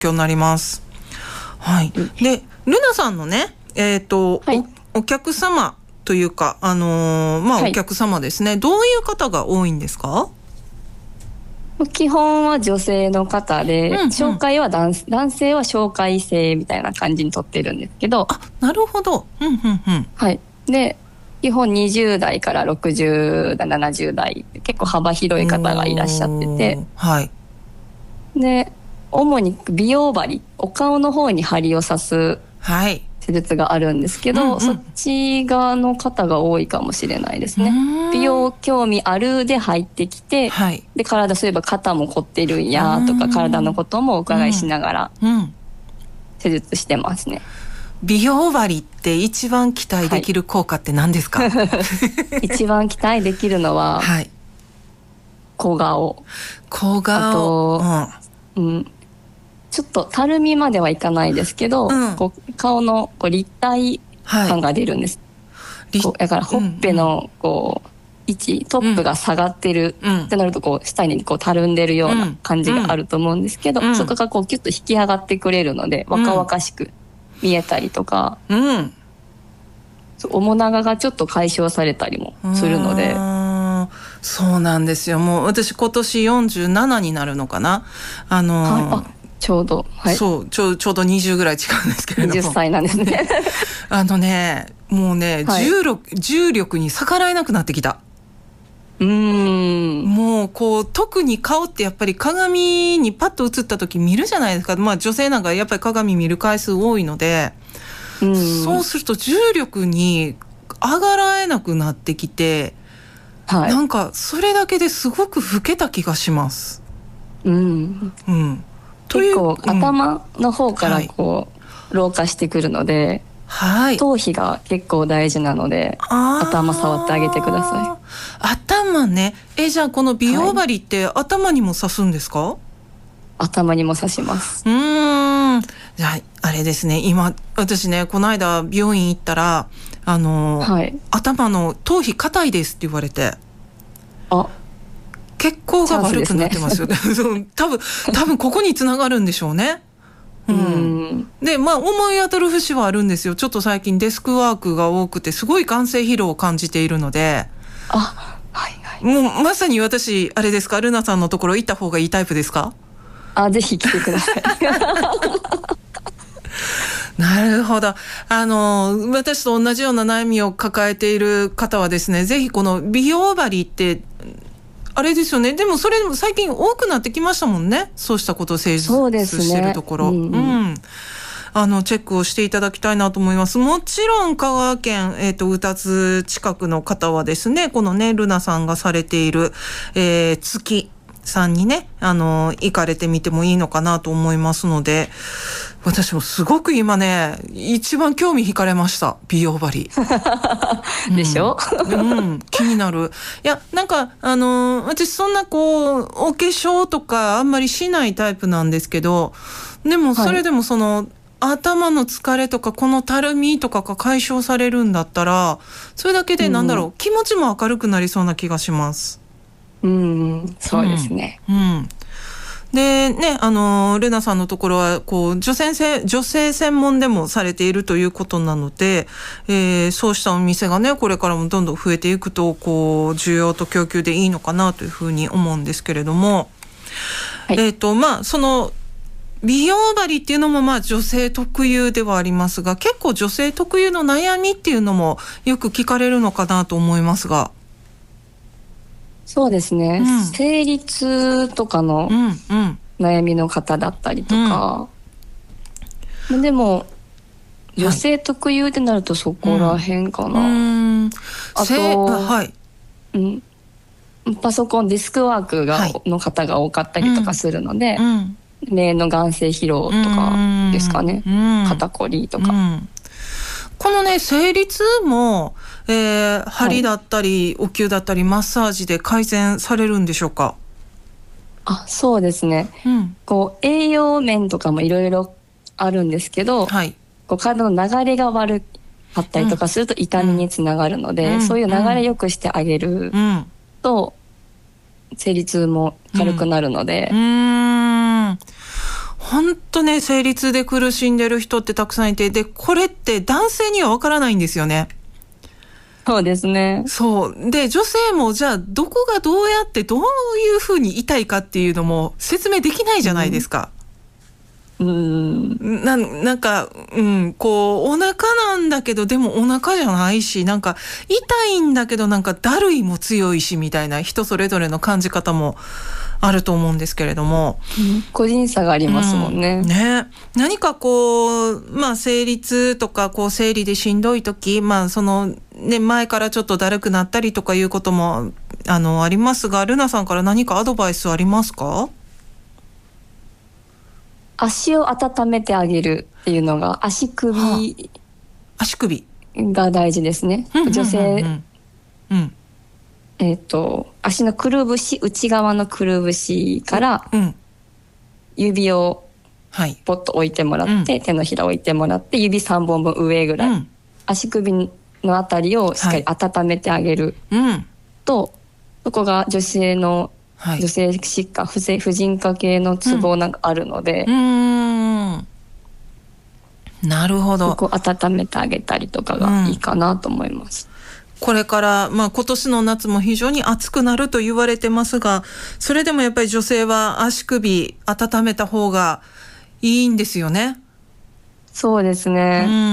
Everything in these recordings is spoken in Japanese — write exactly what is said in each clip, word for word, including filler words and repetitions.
況になります。はい。で、ルナさんのね、えっと、はい、お、お客様というか、あのー、まあ、お客様ですね、はい、どういう方が多いんですか？ 基本は女性の方で、うんうん、紹介は 男, 男性は紹介制みたいな感じにとってるんですけど。 あ、なるほど。うんうんうん。 はい。で、基本にじゅう代からろくじゅう代、ななじゅう代、結構幅広い方がいらっしゃってて。 はい。 で、主に美容針、お顔の方に針を刺す施術があるんですけど、はい、うんうん、そっち側の方が多いかもしれないですね。美容興味あるで入ってきて、はい、で体そういえば肩も凝ってるんやとか体のこともお伺いしながら施術してますね。 美容針って一番期待できる効果って何ですか？はい、 一番期待できるのは、はい、小顔。 小顔。あと、 うんうん、ちょっとたるみまではいかないですけど、うん、こう顔のこう立体感が出るんです。はい、こうだからほっぺのこう、うん位置トップが下がってるってなるとこう下にこうたるんでるような感じがあると思うんですけど、うんうん、そこがこうキュッと引き上がってくれるので若々しく見えたりとか、うん、面長がちょっと解消されたりもするので。 そうなんですよ。もう私今年よんじゅうななになるのかな、あのーはい、あちょうど、はい、 そうちょう、ちょうどにじゅうぐらい違うんですけれども、 にじゅっさいなんですねあのねもうね、はい、重力、重力に逆らえなくなってきた。うーんもうこう特に顔ってやっぱり鏡にパッと映った時見るじゃないですか。まあ女性なんかやっぱり鏡見る回数多いので、うんそうすると重力に上がらえなくなってきて、はい、なんかそれだけですごく老けた気がします。うんうん、結構頭の方からこう、うん、老化してくるので、はい、頭皮が結構大事なので頭触ってあげてください。 頭ね。えじゃあこの美容針って頭にも刺すんですか？はい、 頭にも刺します。 うーんじゃああれですね、今私ねこの間美容院行ったらあの、はい、頭の頭皮硬いですって言われて、あ血行が悪くなってますよね。多分多分ここにつながるんでしょうね。うん、でまあ思い当たる節はあるんですよ。ちょっと最近デスクワークが多くてすごい眼性疲労を感じているので、あ、はいはい、もうまさに私あれですか、ルナさんのところ行った方がいいタイプですか？ あ、ぜひ来てください。 なるほど。あの私と同じような悩みを抱えている方はですね、ぜひこの美容針ってあれですよね。でもそれでも最近多くなってきましたもんね。そうしたことを施術してるところ、う、ねうんうん、あのチェックをしていただきたいなと思います。もちろん香川県、えーと、宇多津近くの方はですね、このねルナさんがされている、えー、月さんにねあの行かれてみてもいいのかなと思いますので、私もすごく今ね一番興味惹かれました。美容針でしょ、 うんうん、気になる。いやなんかあのー、私そんなこうお化粧とかあんまりしないタイプなんですけど、でもそれでもその、はい、頭の疲れとかこのたるみとかが解消されるんだったらそれだけでなんだろう、うん、気持ちも明るくなりそうな気がします。 うん、そうですね。 うん、うんでね、あのレナさんのところはこう女性せ女性専門でもされているということなので、えー、そうしたお店がねこれからもどんどん増えていくとこう需要と供給でいいのかなというふうに思うんですけれども、はい、えっとまあその美容針っていうのもまあ女性特有ではありますが、結構女性特有の悩みっていうのもよく聞かれるのかなと思いますが。 そうですね、うん、生理痛とかの悩みの方だったりとか、うんうん、でも女性特有ってなるとそこら辺かな、はい、うんあと、はいうん、パソコンデスクワークが、はい、の方が多かったりとかするので、うん、目の眼性疲労とかですかね、うん、肩こりとか、うん、 このね生理痛もえー、針だったり、はい、お灸だったりマッサージで改善されるんでしょうか？ あ、そうですね、うん、こう栄養面とかもいろいろあるんですけど、はい、こう体の流れが悪かったりとかすると痛みにつながるので、うん、そういう流れ良くしてあげると、うん、生理痛も軽くなるので、 うん、うん本当ね、生理痛で苦しんでる人ってたくさんいて、で、これって男性にはわからないんですよね。 そうですね。 そう。で、女性もじゃあどこがどうやってどういうふうに痛いかっていうのも説明できないじゃないですか。 うん、 な, なんか、うん、こう、お腹なんだけど、でもお腹じゃないし、なんか、痛いんだけど、なんか、だるいも強いし、みたいな、人それぞれの感じ方もあると思うんですけれども。 うん、個人差がありますもんね。 うん、ね。何かこう、まあ、生理痛とか、こう、生理でしんどい時、まあ、その、ね、前からちょっとだるくなったりとかいうことも、あの、ありますが、ルナさんから何かアドバイスありますか？ 足を温めてあげるっていうのが、足首、はあ、足首が大事ですね。うんうんうんうん、女性、うん、えっと足のくるぶし、内側のくるぶしから指をポッと置いてもらって、はい、手のひら置いてもらって、指さんぼんぶん上ぐらい、うん、足首のあたりをしっかり温めてあげると、はい、そこが女性のはい、女性疾患、婦人科系のツボがあるので、うん、うーん、 なるほど。 そこを温めてあげたりとかがいいかなと思います。 うん、これから、まあ、今年の夏も非常に暑くなると言われてますが、それでもやっぱり女性は足首温めた方がいいんですよね。 そうですね。うん、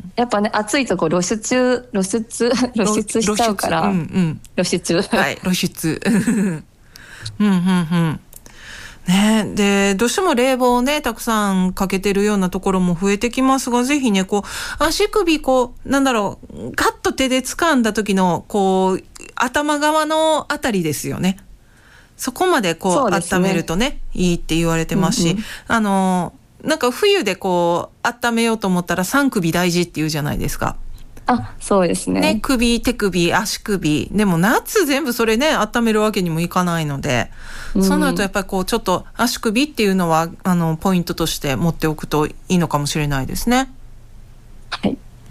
やっぱね、暑いとこう露出露出露出しちゃうから、うんうん、露出はい露出うんうんうんね、でどうしても冷房をねたくさんかけてるようなところも増えてきますが、ぜひねこう足首こうなんだろうガッと手で掴んだ時のこう頭側のあたりですよね。そこまでこう温めるとねいいって言われてますし、うんうん、あのなんか冬でこう温めようと思ったら三首大事って言うじゃないですか。 あ、そうですね。 ね、首、手首、足首。でも夏全部それね、温めるわけにもいかないので、うん、そうなるとやっぱりこう、ちょっと足首っていうのは、あの、ポイントとして持っておくといいのかもしれないですね。 はい。 うん。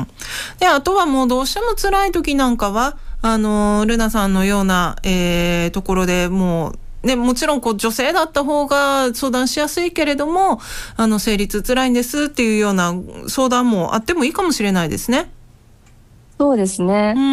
で、あとはもうどうしても辛い時なんかは、あの、ルナさんのような、えー、ところでもう、ね、もちろんこう女性だった方が相談しやすいけれども、あの生理痛辛いんですっていうような相談もあってもいいかもしれないですね。 そうですね。 うん。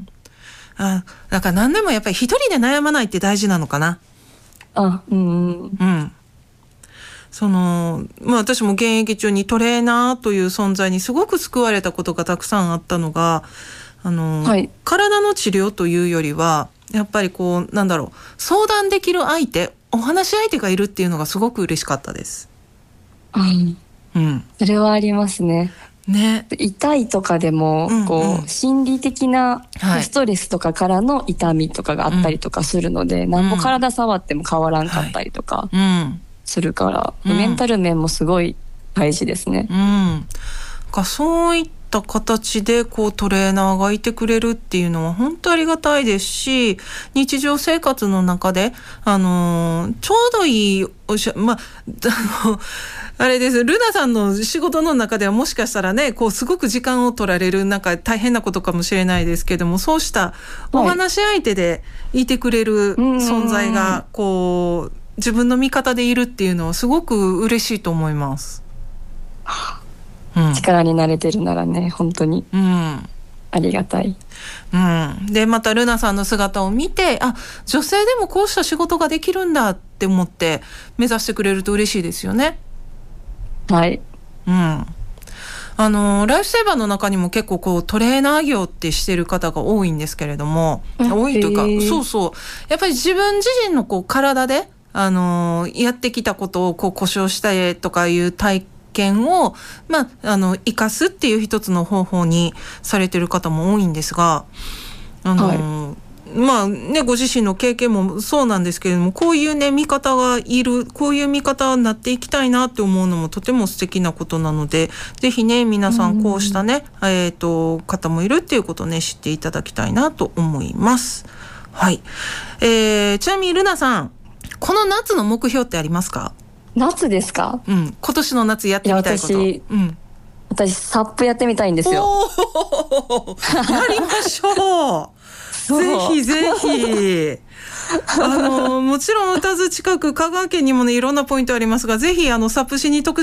あ、だから何でもやっぱり一人で悩まないって大事なのかな。 あ、うん。うん。 その、まあ私も現役中にトレーナーという存在にすごく救われたことがたくさんあったのが、あの、はい、体の治療というよりは、やっぱりこうなんだろう相談できる相手お話し相手がいるっていうのがすごく嬉しかったです。 うん、うん、それはありますね。 ね、 痛いとかでも、うんうん、こう心理的なストレスとかからの痛みとかがあったりとかするので、はい、何も体触っても変わらんかったりとかするから、はいうん、メンタル面もすごい大事ですね。 うん、かそういった形でこうトレーナーがいてくれるっていうのは本当ありがたいですし、日常生活の中であのー、ちょうどいいおしゃまああのあれです、ルナさんの仕事の中ではもしかしたらねこうすごく時間を取られるなんか大変なことかもしれないですけども、そうしたお話し相手でいてくれる存在がこう自分の味方でいるっていうのはすごく嬉しいと思います。 うん、力になれてるならね本当にありがたい、 うんうん、でまたルナさんの姿を見て、あ、女性でもこうした仕事ができるんだって思って目指してくれると嬉しいですよね。 はい、 うん、あのライフセーバーの中にも結構こうトレーナー業ってしてる方が多いんですけれども、多いというか、そうそうやっぱり自分自身のこう体であのやってきたことをこう故障したいとかいう体験を、まあ、あの生かすっていう一つの方法にされてる方も多いんですが、あの、はい、まあねご自身の経験もそうなんですけれども、こういうね見方がいる、こういう見方になっていきたいなって思うのもとても素敵なことなので、ぜひね皆さんこうしたね、うん、えーと方もいるっていうことをね知っていただきたいなと思います。はい、えー、ちなみにルナさん、この夏の目標ってありますか？ 夏ですか？ うん、今年の夏やってみたいこと。 いや私、うん、私サップやってみたいんですよ。 おやりましょう。 ぜひぜひ。あの、もちろん、宇多津近く、香川県にもね、いろんなポイントありますが、ぜひ、あの、サプシに特